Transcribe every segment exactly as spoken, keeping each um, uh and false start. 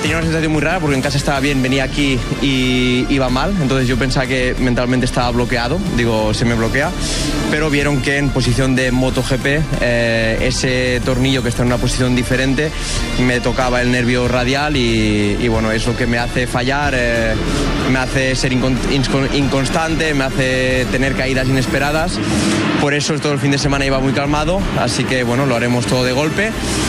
tenía una sensación muy rara porque en casa estaba bien, venía aquí y iba mal, entonces yo pensaba que mentalmente estaba bloqueado, digo, se me bloquea, pero vieron que en posición de MotoGP eh, ese tornillo que está en una posición diferente me tocaba el nervio radial y, y bueno, es lo que me hace fallar, eh, me hace ser incon- inconstante, me hace tener caídas inesperadas, por eso todo el fin de semana iba muy calmado, así que bueno, lo haremos todo de golpe.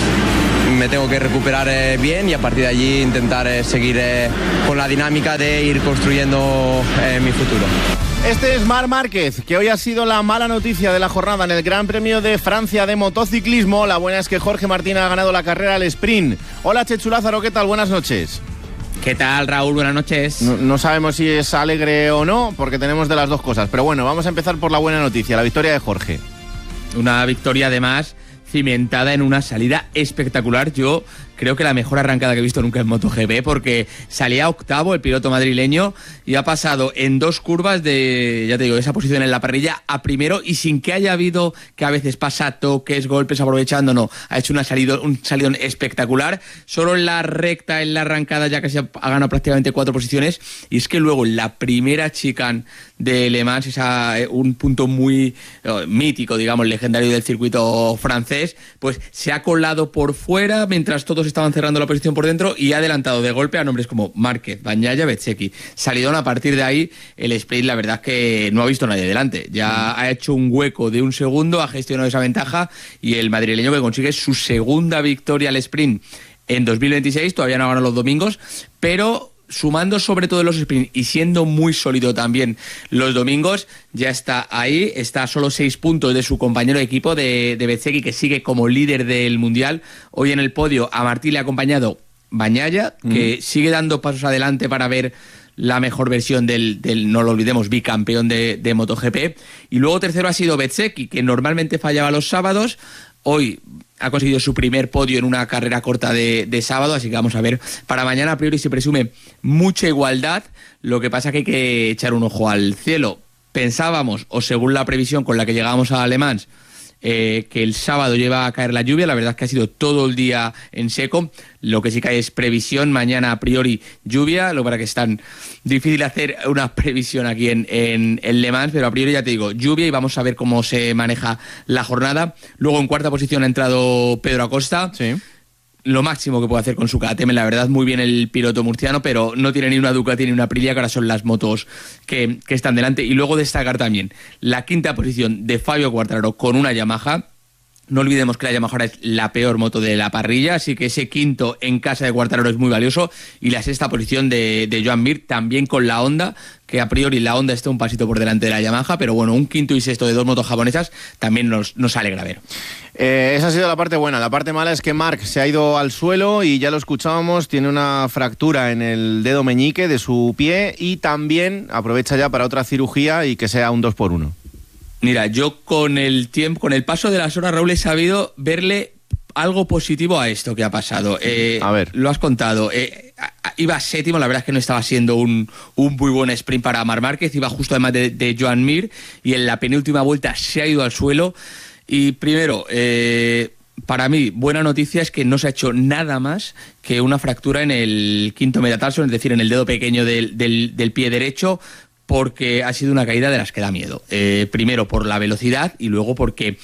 Me tengo que recuperar eh, bien y a partir de allí intentar eh, seguir eh, con la dinámica de ir construyendo eh, mi futuro. Este es Marc Márquez, que hoy ha sido la mala noticia de la jornada en el Gran Premio de Francia de motociclismo. La buena es que Jorge Martín ha ganado la carrera al sprint. Hola Chechu Lázaro, ¿qué tal? Buenas noches. ¿Qué tal, Raúl? Buenas noches. No, no sabemos si es alegre o no, porque tenemos de las dos cosas. Pero bueno, vamos a empezar por la buena noticia, la victoria de Jorge. Una victoria además cimentada en una salida espectacular. Yo creo que la mejor arrancada que he visto nunca en MotoGP, porque salía octavo el piloto madrileño y ha pasado en dos curvas de, ya te digo, esa posición en la parrilla a primero, y sin que haya habido que a veces pasa toques, golpes, aprovechando, no. Ha hecho una salido, un salidón espectacular. Solo en la recta, en la arrancada, ya casi ha ganado prácticamente cuatro posiciones. Y es que luego en la primera chicane de Le Mans, esa, un punto muy uh, mítico, digamos, legendario del circuito francés, pues se ha colado por fuera mientras todos estaban cerrando la posición por dentro y ha adelantado de golpe a nombres como Márquez, Bagnaia, Bezzecchi. Salidón. A partir de ahí, el sprint, la verdad es que no ha visto nadie delante. Ya mm. ha hecho un hueco de un segundo, ha gestionado esa ventaja, y el madrileño que consigue su segunda victoria al sprint en dos mil veintiséis, todavía no ha ganado los domingos, pero sumando sobre todo los sprints y siendo muy sólido también los domingos, ya está ahí, está a solo seis puntos de su compañero de equipo de, de Bezzecchi, que sigue como líder del Mundial. Hoy en el podio a Martí le ha acompañado Bagnaia, mm. que sigue dando pasos adelante para ver la mejor versión del, del no lo olvidemos, bicampeón de, de MotoGP. Y luego tercero ha sido Bezzecchi, que normalmente fallaba los sábados. Hoy ha conseguido su primer podio en una carrera corta de, de sábado, así que vamos a ver. Para mañana, a priori, se presume mucha igualdad. Lo que pasa es que hay que echar un ojo al cielo. Pensábamos, o según la previsión con la que llegábamos a Le Mans, eh, que el sábado lleva a caer la lluvia. La verdad es que ha sido todo el día en seco. Lo que sí que hay es previsión. Mañana, a priori, lluvia. Lo para que es tan difícil hacer una previsión aquí en, en, en Le Mans, pero a priori ya te digo, lluvia, y vamos a ver cómo se maneja la jornada. Luego en cuarta posición ha entrado Pedro Acosta. Sí. Lo máximo que puede hacer con su K T M, la verdad, muy bien el piloto murciano, pero no tiene ni una Ducati ni una Aprilia, que ahora son las motos que, que están delante. Y luego destacar también la quinta posición de Fabio Quartararo con una Yamaha. No olvidemos que la Yamaha es la peor moto de la parrilla, así que ese quinto en casa de Quartararo es muy valioso. Y la sexta posición de, de Joan Mir, también con la Honda, que a priori la Honda está un pasito por delante de la Yamaha, pero bueno, un quinto y sexto de dos motos japonesas también nos, nos alegra ver. Eh, esa ha sido la parte buena. La parte mala es que Marc se ha ido al suelo y ya lo escuchábamos, tiene una fractura en el dedo meñique de su pie, y también aprovecha ya para otra cirugía y que sea un dos por uno. Mira, yo con el tiempo, con el paso de las horas, Raúl, he sabido verle algo positivo a esto que ha pasado. Eh, a ver. Lo has contado. Eh, iba séptimo, la verdad es que no estaba siendo un, un muy buen sprint para Marc Márquez, iba justo además de, de Joan Mir, y en la penúltima vuelta se ha ido al suelo. Y primero, eh, para mí, buena noticia es que no se ha hecho nada más que una fractura en el quinto metatarso, es decir, en el dedo pequeño del, del, del pie derecho, porque ha sido una caída de las que da miedo. Eh, primero por la velocidad, y luego porque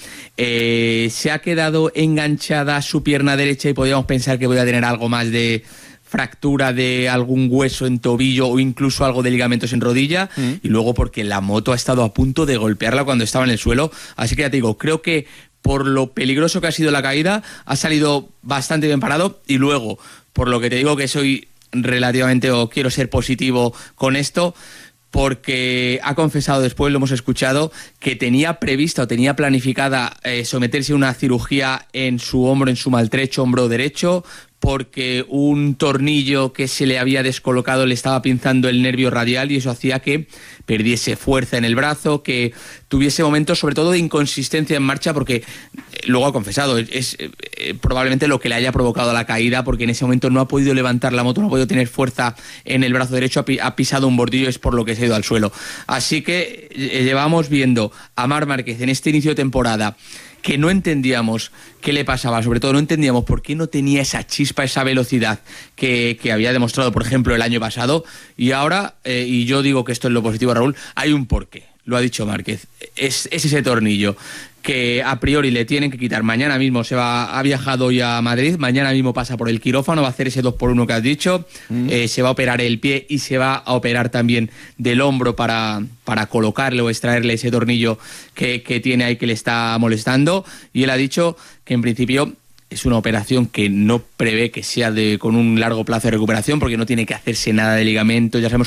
eh, se ha quedado enganchada su pierna derecha y podríamos pensar que voy a tener algo más de fractura de algún hueso en tobillo o incluso algo de ligamentos en rodilla, mm. y luego porque la moto ha estado a punto de golpearla cuando estaba en el suelo. Así que ya te digo, creo que por lo peligroso que ha sido la caída, ha salido bastante bien parado, y luego, por lo que te digo que soy relativamente, o quiero ser positivo con esto, porque ha confesado después, lo hemos escuchado, que tenía prevista o tenía planificada eh, someterse a una cirugía en su hombro, en su maltrecho hombro derecho, porque un tornillo que se le había descolocado le estaba pinzando el nervio radial, y eso hacía que perdiese fuerza en el brazo, que tuviese momentos sobre todo de inconsistencia en marcha, porque luego ha confesado, es, es eh, probablemente lo que le haya provocado la caída, porque en ese momento no ha podido levantar la moto, no ha podido tener fuerza en el brazo derecho, ha, pi- ha pisado un bordillo, es por lo que se ha ido al suelo. Así que eh, llevamos viendo a Marc Márquez en este inicio de temporada que no entendíamos qué le pasaba, sobre todo no entendíamos por qué no tenía esa chispa, esa velocidad que, que había demostrado, por ejemplo, el año pasado, y ahora, eh, y yo digo que esto es lo positivo, Raúl, hay un porqué, lo ha dicho Márquez, es, es ese tornillo que a priori le tienen que quitar. Mañana mismo se va, ha viajado ya a Madrid, mañana mismo pasa por el quirófano, va a hacer ese dos por uno que has dicho, mm. eh, se va a operar el pie y se va a operar también del hombro para, para colocarle o extraerle ese tornillo que, que tiene ahí que le está molestando, y él ha dicho que en principio es una operación que no prevé que sea de con un largo plazo de recuperación, porque no tiene que hacerse nada de ligamento. Ya sabemos